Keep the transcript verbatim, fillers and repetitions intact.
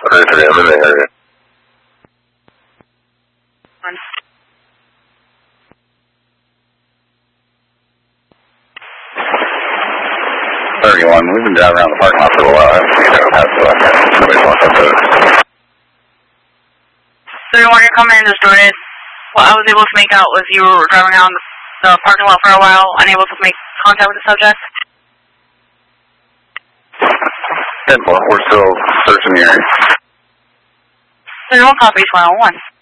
thirty-three, I'm in the area. thirty-one, we've been driving around the parking lot for a while. I haven't seen it past the somebody's walking through it. thirty-one, you're coming in distorted. What I was able to make out was you were driving around the parking lot for a while, unable to make contact with the subject. ten four, we're still searching the area. thirty-one, copy, one oh one.